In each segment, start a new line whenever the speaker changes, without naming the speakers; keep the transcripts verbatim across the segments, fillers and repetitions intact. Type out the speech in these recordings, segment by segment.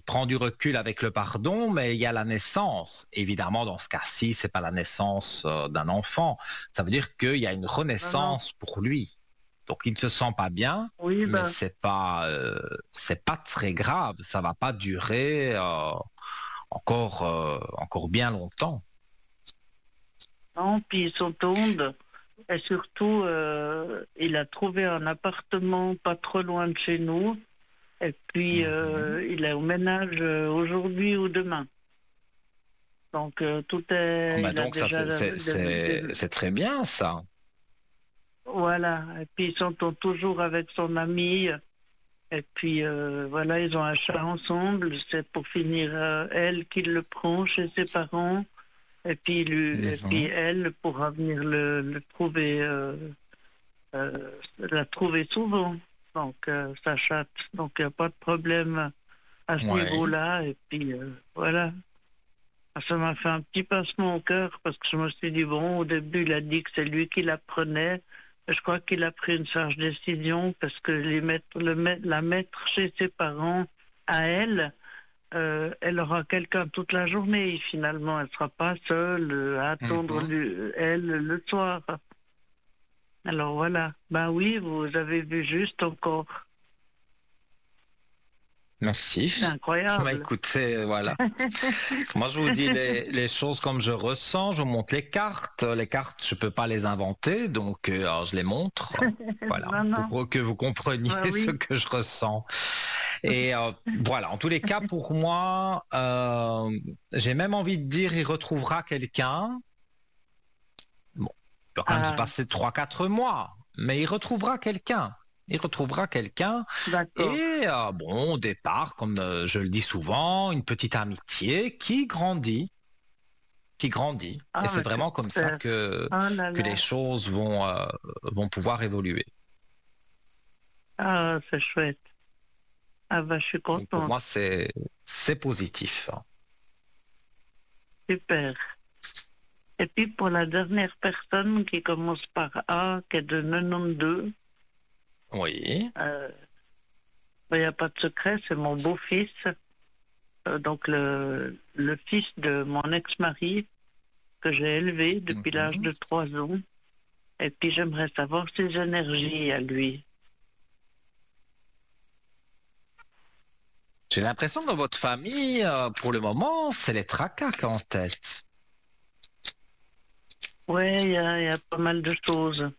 prend du recul avec le pardon, mais il y a la naissance. Évidemment, dans ce cas-ci, c'est pas la naissance euh, d'un enfant. Ça veut dire qu'il y a une
Non, non.
renaissance pour lui. Donc il ne se sent pas bien,
Oui,
mais
ben,
c'est pas euh, c'est pas très grave. Ça va pas durer euh, encore euh, encore bien longtemps.
non, puis ils s'entendent. Et surtout, euh, il a trouvé un appartement pas trop loin de chez nous. Et puis,
Mhm.
euh, il est au ménage euh, aujourd'hui ou demain. Donc, euh, tout
Ah
est...
bah
Il a
donc ça
déjà...
c'est
de-
c'est
de-
c'est
de-
c'est très bien ça.
voilà. Et puis, il s'entend toujours avec son ami. Et puis, euh, voilà, ils ont un chat ensemble. C'est pour finir, euh, elle qui le prend chez ses parents. Et puis, lui, et puis
Mhm.
elle pourra venir le, le trouver, euh, euh, la trouver souvent. Donc, euh, sa chatte. Donc, il n'y a pas de problème à ce
Ouais.
niveau-là. Et puis, euh, voilà. Ah, ça m'a fait un petit pincement au cœur parce que je me suis dit, bon, au début, il a dit que c'est lui qui la prenait. Je crois qu'il a pris une sage décision parce que les mettre, le, met- la mettre chez ses parents, à elle, euh, elle aura quelqu'un toute la journée. Finalement, elle ne sera pas seule euh, à attendre
Mhm.
lui- elle le soir. Alors voilà. Ben oui, vous avez vu juste encore.
Merci.
C'est
Bah,
incroyable.
écoutez, voilà. Moi, je vous dis les, les choses comme je ressens. Je vous montre les cartes. Les cartes, je peux pas les inventer, donc euh, alors, je les montre. Voilà,
Non, non.
pour que vous compreniez
Ben
ce
oui.
que je ressens. Et euh, voilà, en tous les cas, pour moi, euh, j'ai même envie de dire, il retrouvera quelqu'un. Bon, il va quand même se
Ah,
passer trois, quatre mois, mais il retrouvera quelqu'un. Il retrouvera quelqu'un.
d'accord.
Et euh, bon, au départ, comme euh, je le dis souvent, une petite amitié qui grandit, qui grandit. Et
Ah,
c'est
mais c'est
vraiment comme ça
super.
que,
Oh là
que les
là.
choses vont, euh, vont pouvoir évoluer.
Ah, c'est chouette. Ah bah, je suis
Donc pour
contente.
moi, c'est, c'est positif.
Super. Et puis pour la dernière personne qui commence par A, qui est de quatre-vingt-douze,
Oui.
euh, il n'y a pas de secret, c'est mon beau-fils, euh, donc le, le fils de mon ex-mari que j'ai élevé depuis l'âge
Mhm.
de trois ans. Et puis j'aimerais savoir ses énergies à lui.
J'ai l'impression que dans votre famille, euh, pour le moment, c'est les tracas qui ont en tête.
Ouais, il y a, il y a pas mal de choses.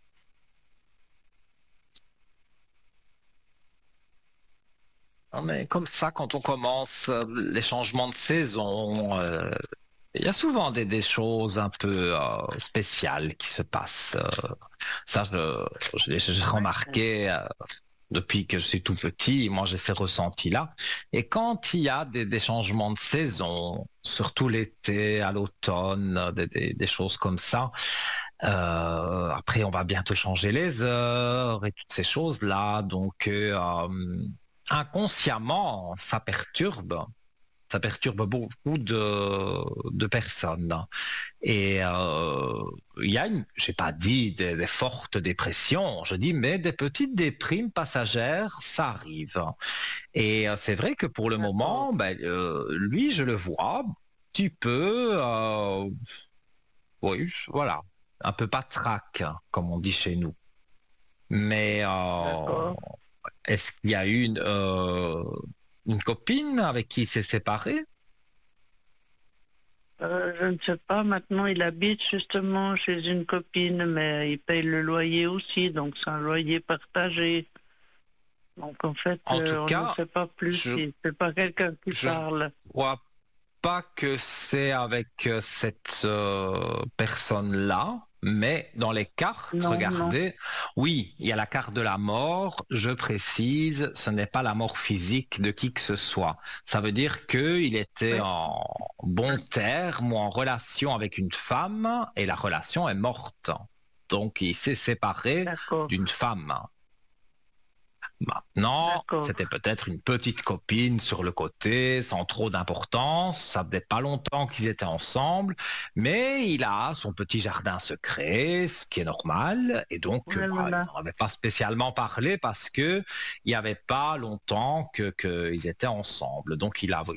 Non, mais comme ça, quand on commence euh, les changements de saison, euh, il y a souvent des, des choses un peu euh, spéciales qui se passent. euh. Ça, je, je l'ai j'ai
Ouais,
remarqué euh, depuis que je suis tout petit. Moi, j'ai ces ressentis-là. Et quand il y a des, des changements de saison, surtout l'été, à l'automne, euh, des, des- des choses comme ça, euh, après, on va bientôt changer les heures et toutes ces choses-là. Donc, euh, euh, inconsciemment, ça perturbe. Ça perturbe beaucoup de, de personnes. Et euh, il y a une, j'ai pas dit des, des fortes dépressions, je dis, mais des petites déprimes passagères, ça arrive. Et euh, c'est vrai que pour le
d'accord.
moment, ben, euh, lui, je le vois un petit peu, euh, oui, voilà, un peu patraque, comme on dit chez nous. Mais euh,
D'accord.
est-ce qu'il y a eu une, euh, une copine avec qui il s'est séparé?
Euh, je ne sais pas, maintenant il habite justement chez une copine, mais il paye le loyer aussi, donc c'est un loyer partagé. Donc en fait,
En tout
euh, on ne
cas,
sait pas plus,
je,
si c'est pas quelqu'un qui
je ne
parle.
crois pas que c'est avec euh, cette euh, personne-là, mais dans les cartes,
Non, non.
regardez, oui, il y a la carte de la mort, je précise, ce n'est pas la mort physique de qui que ce soit. Ça veut dire qu'il était
Oui,
en bon terme ou en relation avec une femme et la relation est morte. Donc il s'est séparé
d'accord,
d'une femme. Maintenant,
d'accord.
c'était peut-être une petite copine sur le côté, sans trop d'importance. Ça faisait pas longtemps qu'ils étaient ensemble, mais il a son petit jardin secret, ce qui est normal. Et donc, euh,
Ouais,
bah, il
voilà.
n'en avait pas spécialement parlé parce que il n'y avait pas longtemps que qu'ils étaient ensemble. Donc, il a,